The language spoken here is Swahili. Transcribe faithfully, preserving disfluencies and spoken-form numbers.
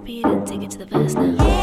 repeat and take it to the past now.